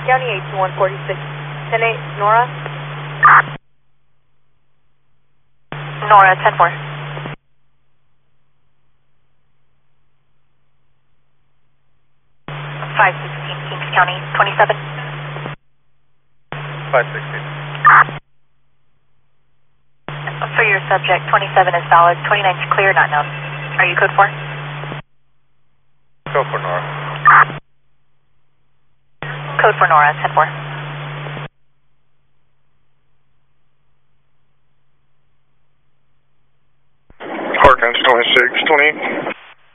County 146. 10-8, Nora. Nora, 10-4. 516, Kings County, 27. 516. For your subject, 27 is valid, 29 is clear, not known. Are you code 4? Go for Nora. Code for Nora, 10-4. Parklands 2620.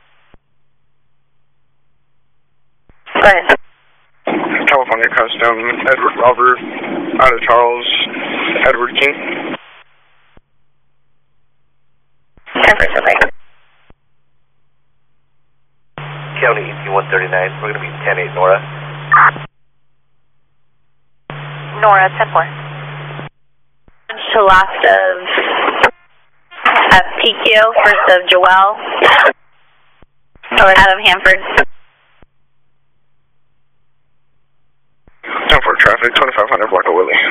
Go ahead. California Custom, Edward Robert, out of Charles, Edward King. 10-4, okay. County 139. We're going to be 10-8, Nora. Nora, 10-4. To last of PQ, first of Joelle. Out of Hanford. 10-4 traffic, 2500 block of Willie.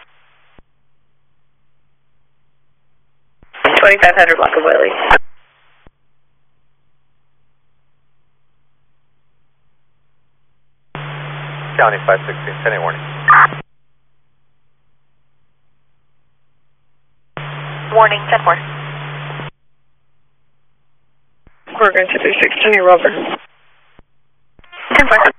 2500 block of Willie. County 516. 10-8 warning. Warning, 10-4. We're going to 36, 10-8 Rover. 10-4.